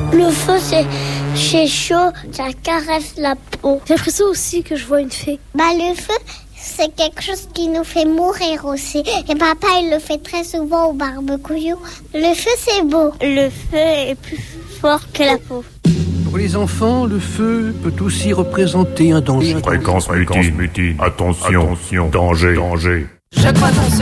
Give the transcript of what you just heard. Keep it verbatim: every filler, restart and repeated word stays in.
Le feu, c'est, c'est chaud, ça caresse la peau. J'ai l'impression aussi que je vois une fée. Bah, le feu, c'est quelque chose qui nous fait mourir aussi. Et papa, il le fait très souvent au barbecue. Le feu, c'est beau. Le feu est plus fort que la peau. Pour les enfants, le feu peut aussi représenter un danger. Fréquence mutine. Attention, attention, danger, danger. Je crois qu'on se